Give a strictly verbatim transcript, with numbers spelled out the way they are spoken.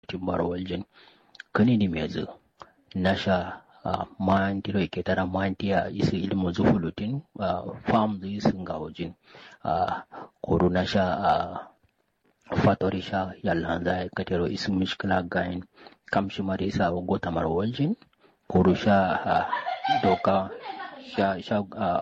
timbaro waljin kani ni mezu nasha maantiro iketara maantia isi ilmu zufulutin farm zu isi ngawjin koru nasha fatorisha yalhanza katero isi mishkila gain kamshi marisa gota marwaljin koru sha doka sha sha